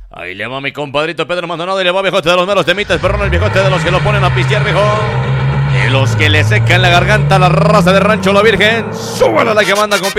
Ahí le va mi compadrito Pedro Maldonado y le va viejote de los meros temitas, perrón, el viejote de los que lo ponen a pistear, viejo. De los que le secan la garganta a la raza de Rancho La Virgen. Súbala la que manda con